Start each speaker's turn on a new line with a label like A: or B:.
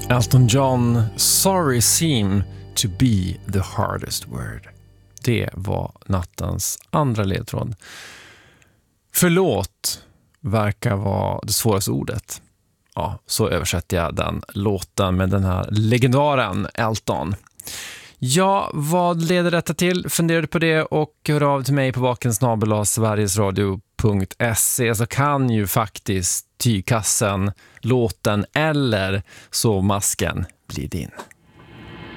A: Elton John, Sorry seem to be the hardest word. Det var nattens andra ledtråd. Förlåt verkar vara det svåraste ordet. Ja, så översätter jag den låten med den här legendaren Elton. Ja, vad leder detta till? Funderar du på det och hör av till mig på vakensnabel@sverigesradio.se, så kan ju faktiskt tygkassen, låten eller så masken bli din.